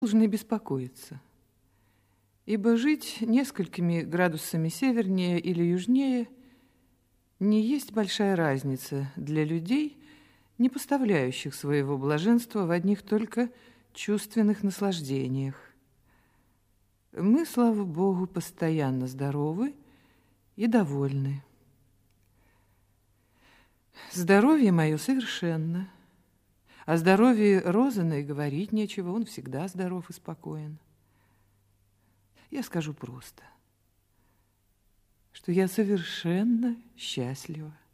должны беспокоиться, ибо жить несколькими градусами севернее или южнее не есть большая разница для людей, не поставляющих своего блаженства в одних только чувственных наслаждениях. Мы, слава Богу, постоянно здоровы и довольны. Здоровье мое совершенно. О здоровье Розена и говорить нечего, он всегда здоров и спокоен. Я скажу просто, что я совершенно счастлива.